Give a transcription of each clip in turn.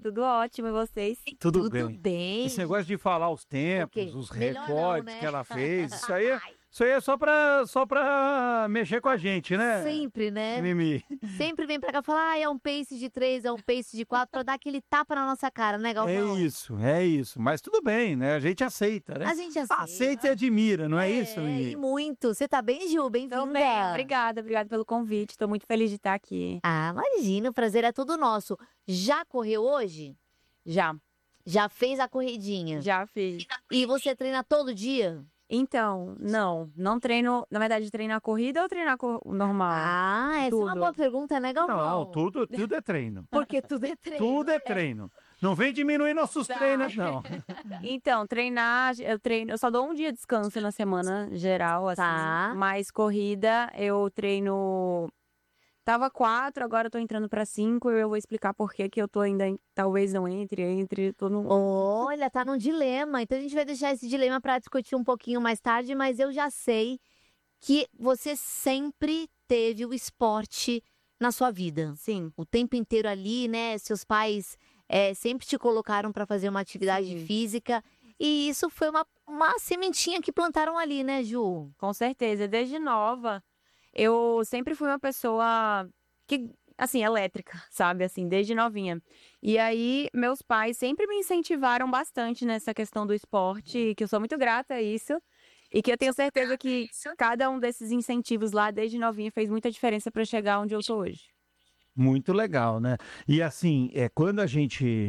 tudo ótimo. E vocês? Tudo Tudo bem. bem. Esse negócio de falar os tempos, quê? os Melhor não, recordes né? que ela fez, isso aí é só pra mexer com a gente, né, Sempre, né? Mimi? Sempre vem pra cá falar, é um pace de 3, é um pace de 4, pra dar aquele tapa na nossa cara, né, Galvão? É isso. Mas tudo bem, né? A gente aceita, né? A gente aceita. Aceita e admira, não é isso, E Mimi? muito. Você tá bem, Ju? Bem-vinda. Tô bem, obrigada pelo convite. Tô muito feliz de estar aqui. Ah, imagina, o prazer é todo nosso. Já correu hoje? Já Já fez a corridinha? fiz. E você treina todo dia? Então, não treino. Na verdade, treino a corrida ou treino normal? Ah, essa é uma Tudo. boa pergunta, né, Galvão? Não, tudo é treino. Porque tudo é treino. Tudo é treino. Não vem diminuir nossos treinos, não. Então, treinar, eu só dou um dia de descanso na semana geral, assim. Tá. Mas corrida, eu treino. Tava 4, agora eu tô entrando pra 5 e eu vou explicar por que eu tô ainda. Talvez não entre, tô no. Olha, tá num dilema. Então a gente vai deixar esse dilema pra discutir um pouquinho mais tarde, mas eu já sei que você sempre teve o esporte na sua vida. Sim. O tempo inteiro ali, né? Seus pais sempre te colocaram pra fazer uma atividade Sim. física. E isso foi uma sementinha que plantaram ali, né, Ju? Com certeza. Desde nova, eu sempre fui uma pessoa que, assim, elétrica, sabe? Assim, desde novinha. E aí, meus pais sempre me incentivaram bastante nessa questão do esporte, que eu sou muito grata a isso. E que eu tenho certeza que cada um desses incentivos lá, desde novinha, fez muita diferença para chegar onde eu tô hoje. Muito legal, né? E assim, quando a gente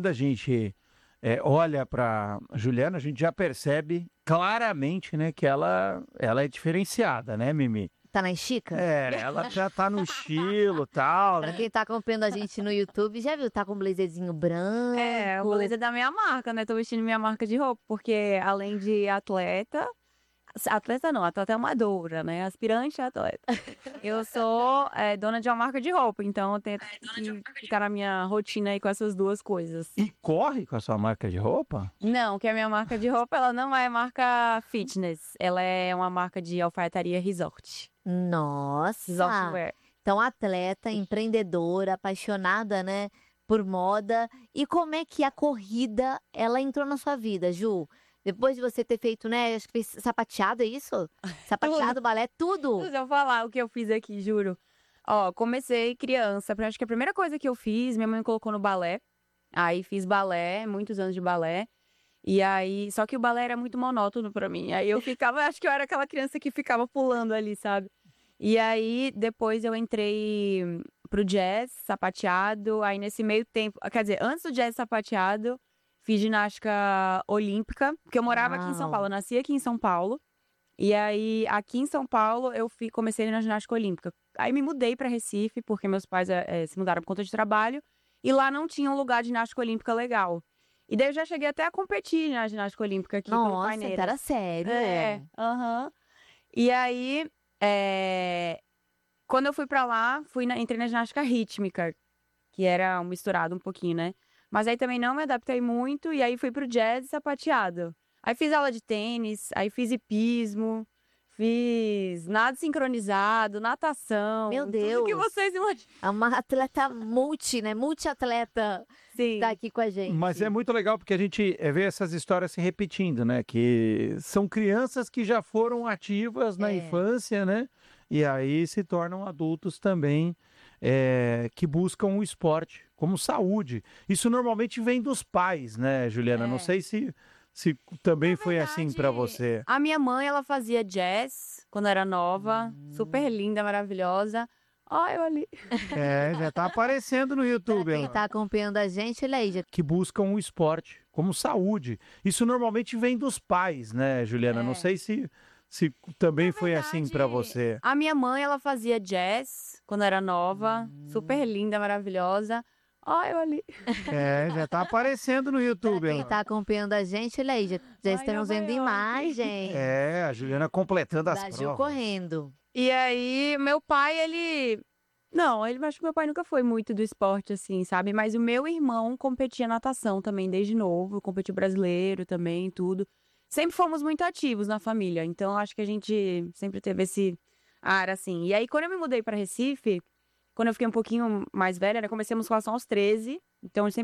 olha para Juliana, a gente já percebe claramente, né, que ela é diferenciada, né, Mimi? Tá na estica? Ela já tá no estilo, tal, Pra né? quem tá acompanhando a gente no YouTube, já viu? Tá com um blazerzinho branco. O blazer da minha marca, né? Tô vestindo minha marca de roupa, porque além de atleta não, atleta amadora, né? Aspirante a atleta. Eu sou dona de uma marca de roupa, então eu tento ficar na minha rotina aí com essas duas coisas. E corre com a sua marca de roupa? Não, que a minha marca de roupa, ela não é marca fitness. Ela é uma marca de alfaiataria resort. Nossa! Resort wear. Então, atleta, empreendedora, apaixonada, né, por moda. E como é que a corrida, ela entrou na sua vida, Ju? Depois de você ter feito, né, acho que fez sapateado, é isso? Sapateado, balé, tudo? Deixa eu falar o que eu fiz aqui, juro. Ó, comecei criança. Acho que a primeira coisa que eu fiz, minha mãe me colocou no balé. Aí fiz balé, muitos anos de balé. E aí, só que o balé era muito monótono pra mim. Aí eu ficava, acho que eu era aquela criança que ficava pulando ali, sabe? E aí, depois eu entrei pro jazz, sapateado. Aí nesse meio tempo, quer dizer, antes do jazz sapateado, fiz ginástica olímpica, porque eu morava aqui em São Uau. Paulo, eu nasci aqui em São Paulo. E aí, aqui em São Paulo, eu comecei na ginástica olímpica. Aí me mudei para Recife, porque meus pais se mudaram por conta de trabalho. E lá não tinha um lugar de ginástica olímpica legal. E daí eu já cheguei até a competir na ginástica olímpica aqui pelo Nossa, Paineiras. então era sério. Aham. E aí, quando eu fui pra lá, entrei na ginástica rítmica, que era um misturado um pouquinho, né? Mas aí também não me adaptei muito, e aí fui pro jazz e sapateado. Aí fiz aula de tênis, aí fiz hipismo, fiz nado sincronizado, natação. Meu Tudo que Deus. vocês imaginam. É uma atleta né? Multiatleta Sim. tá aqui com a gente. Mas é muito legal porque a gente vê essas histórias se repetindo, né? Que são crianças que já foram ativas na infância, né? E aí se tornam adultos também que buscam o esporte como saúde. Isso normalmente vem dos pais, né, Juliana? Não sei se também foi assim para você. A minha mãe, ela fazia jazz quando era nova, super linda, maravilhosa. Olha eu ali. Já tá aparecendo no YouTube. Quem tá acompanhando a gente, olha aí. Que buscam o esporte como saúde. Isso normalmente vem dos pais, né, Juliana? Não sei se também foi assim para você. A minha mãe, ela fazia jazz quando era nova, super linda, maravilhosa. Olha eu ali. Já tá aparecendo no YouTube. Quem tá acompanhando a gente, olha aí. Já estamos vendo imagem A Juliana completando as da Gil provas. correndo. E aí, meu pai, Não, acho que meu pai nunca foi muito do esporte, assim, sabe? Mas o meu irmão competia natação também, desde novo. Competiu brasileiro também, tudo. Sempre fomos muito ativos na família. Então, acho que a gente sempre teve esse ar, assim. E aí, quando eu me mudei para Recife, quando eu fiquei um pouquinho mais velha, né? Comecei a musculação aos 13. Então, eu sempre